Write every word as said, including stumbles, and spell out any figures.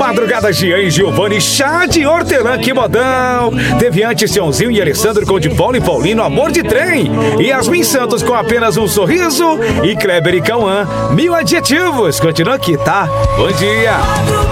Madrugada Jean e Giovanni, chá de hortelã, que modão. Teve antes Sionzinho e Alessandro com de Paulo e Paulino, Amor de Trem. Yasmin Santos com Apenas um Sorriso. E Kleber e Cauã, Mil Adjetivos. Continua aqui, tá? Bom dia.